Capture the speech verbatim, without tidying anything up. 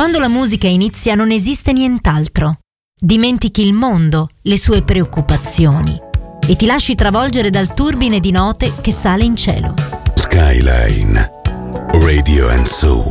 Quando la musica inizia non esiste nient'altro. Dimentichi il mondo, le sue preoccupazioni e ti lasci travolgere dal turbine di note che sale in cielo. Skyline Radio and Soul.